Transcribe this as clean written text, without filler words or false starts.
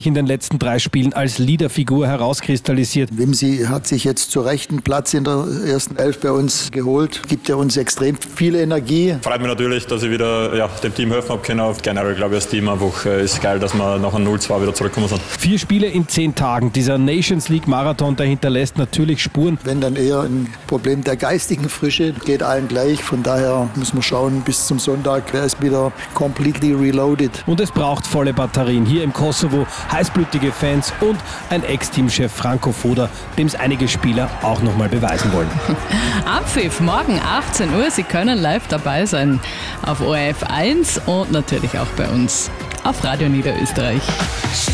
in den letzten 3 Spielen als Leaderfigur herauskristallisiert. Wimsi hat sich jetzt zu Recht einen Platz in der ersten 11 bei uns geholt. Gibt ja uns extrem viel Energie. Freut mich natürlich, dass ich wieder dem Team helfen habe können. Generell glaube ich, das Team einfach ist geil, dass wir nach einem 0-2 wieder zurückkommen sind. 4 Spiele in 10 Tagen. Dieser Nations League Marathon, der hinterlässt natürlich Spuren. Wenn dann eher ein Problem der geistigen Frische, geht allen gleich. Von daher müssen wir schauen, bis zum Sonntag, wer ist wieder completely reloaded. Und es braucht volle Batterien. Hier im Kosovo heißblütige Fans und ein Ex-Teamchef Franco Foda, dem es einige Spieler auch nochmal beweisen wollen. Abpfiff morgen 18 Uhr. Sie können live dabei sein auf ORF 1 und natürlich auch bei uns auf Radio Niederösterreich.